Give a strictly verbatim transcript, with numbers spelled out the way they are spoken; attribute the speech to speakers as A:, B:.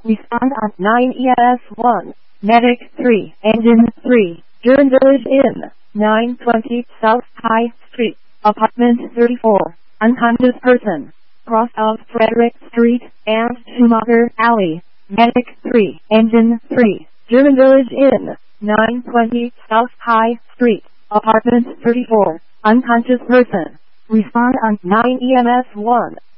A: Respond on nine E M S one. Medic three. Engine three. Durham Village Inn. nine twenty South High Street. Apartment thirty-four. Unconscious person. Cross of Frederick Street and Schumacher Alley. Medic three. Engine three. Durham Village Inn. nine twenty South High Street. Apartment thirty-four. Unconscious person. Respond on nine E M S one.